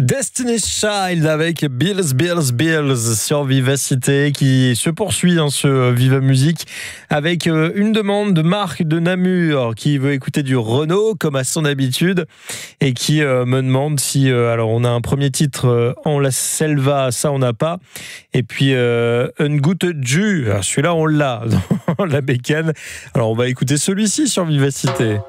Destiny's Child avec Bills sur Vivacité qui se poursuit dans ce Viva Musique avec une demande de Marc de Namur qui veut écouter du Renaud comme à son habitude et qui me demande si alors on a un premier titre en la Selva, ça on n'a pas, et puis Un Goutte Ju, celui-là on l'a dans la bécane. Alors on va écouter celui-ci sur Vivacité.